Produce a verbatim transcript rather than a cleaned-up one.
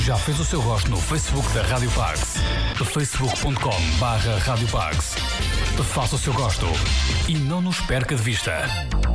Já fez o seu gosto no Facebook da Rádio Pax. facebook ponto com barra Rádio Pax. Faça o seu gosto e não nos perca de vista.